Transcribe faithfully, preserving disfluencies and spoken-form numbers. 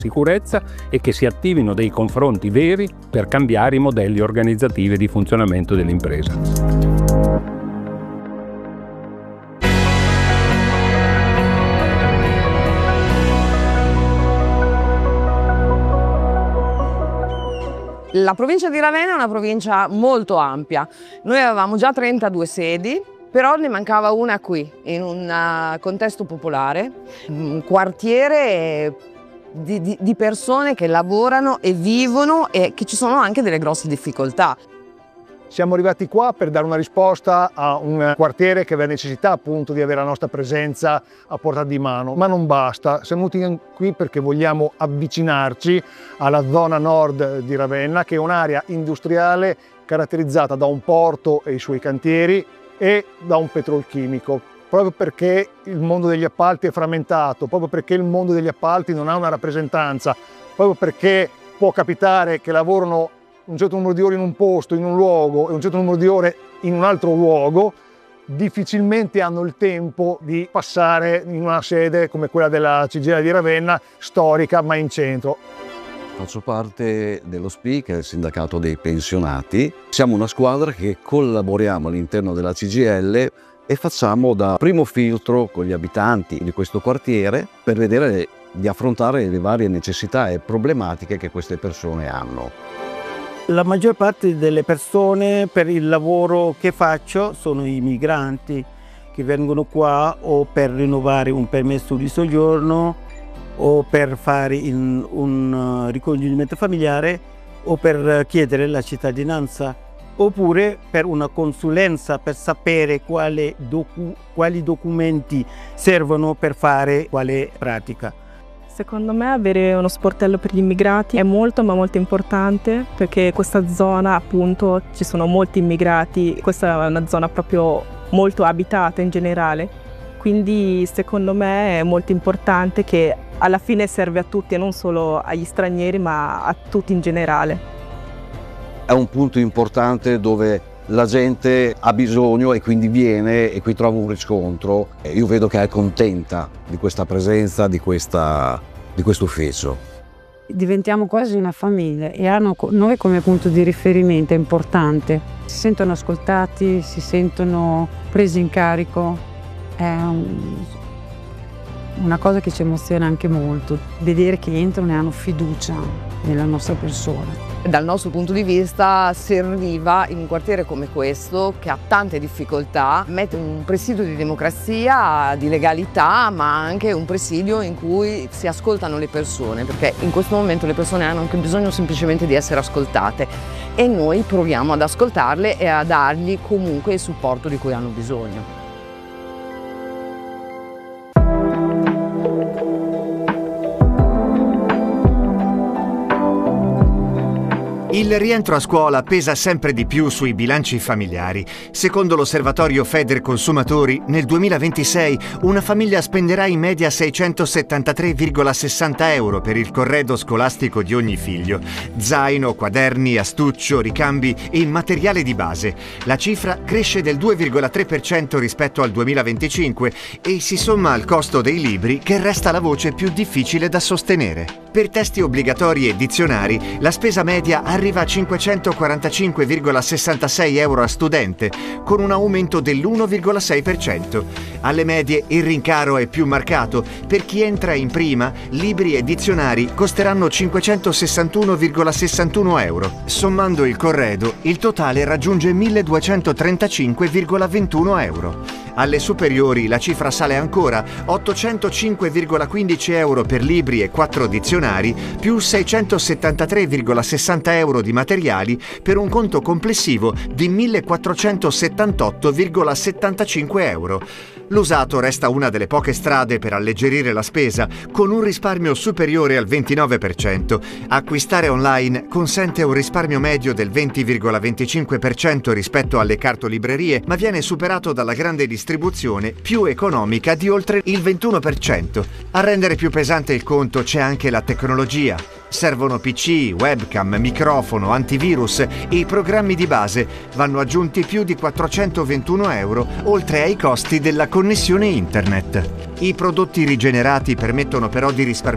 sicurezza e che si attivino dei confronti veri per cambiare i modelli organizzativi di funzionamento dell'impresa. La provincia di Ravenna è una provincia molto ampia. Noi avevamo già trentadue sedi, però ne mancava una qui, in un contesto popolare, un quartiere di, di, di persone che lavorano e vivono e che ci sono anche delle grosse difficoltà. Siamo arrivati qua per dare una risposta a un quartiere che aveva necessità appunto di avere la nostra presenza a portata di mano, ma non basta. Siamo venuti qui perché vogliamo avvicinarci alla zona nord di Ravenna, che è un'area industriale caratterizzata da un porto e i suoi cantieri e da un petrolchimico, proprio perché il mondo degli appalti è frammentato, proprio perché il mondo degli appalti non ha una rappresentanza, proprio perché può capitare che lavorano un certo numero di ore in un posto, in un luogo e un certo numero di ore in un altro luogo, difficilmente hanno il tempo di passare in una sede come quella della C G I L di Ravenna, storica ma in centro. Faccio parte dello S P I, che è il sindacato dei pensionati. Siamo una squadra che collaboriamo all'interno della C G I L e facciamo da primo filtro con gli abitanti di questo quartiere per vedere di affrontare le varie necessità e problematiche che queste persone hanno. La maggior parte delle persone per il lavoro che faccio sono i migranti che vengono qua o per rinnovare un permesso di soggiorno o per fare un, un ricongiungimento familiare o per chiedere la cittadinanza oppure per una consulenza per sapere quale docu, quali documenti servono per fare quale pratica. Secondo me avere uno sportello per gli immigrati è molto ma molto importante, perché questa zona appunto ci sono molti immigrati, questa è una zona proprio molto abitata in generale, quindi secondo me è molto importante, che alla fine serve a tutti e non solo agli stranieri ma a tutti in generale. È un punto importante dove la gente ha bisogno e quindi viene e qui trova un riscontro. Io vedo che è contenta di questa presenza, di, questa, di questo ufficio. Diventiamo quasi una famiglia e hanno noi come punto di riferimento è importante. Si sentono ascoltati, si sentono presi in carico. È un, una cosa che ci emoziona anche molto, vedere che entrano e hanno fiducia nella nostra persona. Dal nostro punto di vista serviva in un quartiere come questo, che ha tante difficoltà, mettere un presidio di democrazia, di legalità, ma anche un presidio in cui si ascoltano le persone, perché in questo momento le persone hanno anche bisogno semplicemente di essere ascoltate e noi proviamo ad ascoltarle e a dargli comunque il supporto di cui hanno bisogno. Il rientro a scuola pesa sempre di più sui bilanci familiari. Secondo l'osservatorio Federconsumatori, nel duemilaventisei una famiglia spenderà in media seicentosettantatré virgola sessanta euro per il corredo scolastico di ogni figlio. Zaino, quaderni, astuccio, ricambi e materiale di base. La cifra cresce del due virgola tre per cento rispetto al duemilaventicinque e si somma al costo dei libri, che resta la voce più difficile da sostenere. Per testi obbligatori e dizionari, la spesa media arriva a cinquecentoquarantacinque virgola sessantasei euro a studente, con un aumento dell'uno virgola sei per cento. Alle medie il rincaro è più marcato. Per chi entra in prima, libri e dizionari costeranno cinquecentosessantuno virgola sessantuno euro. Sommando il corredo, il totale raggiunge milleduecentotrentacinque virgola ventuno euro. Alle superiori la cifra sale ancora, ottocentocinque virgola quindici euro per libri e quattro dizionari, più seicentosettantatré virgola sessanta euro di materiali, per un conto complessivo di millequattrocentosettantotto virgola settantacinque euro. L'usato resta una delle poche strade per alleggerire la spesa, con un risparmio superiore al ventinove per cento. Acquistare online consente un risparmio medio del venti virgola venticinque per cento rispetto alle cartolibrerie, ma viene superato dalla grande distribuzione, più economica di oltre il ventuno per cento. A rendere più pesante il conto c'è anche la tecnologia. Servono P C, webcam, microfono, antivirus e i programmi di base. Vanno aggiunti più di quattrocentoventuno euro, oltre ai costi della connessione internet. I prodotti rigenerati permettono però di risparmiare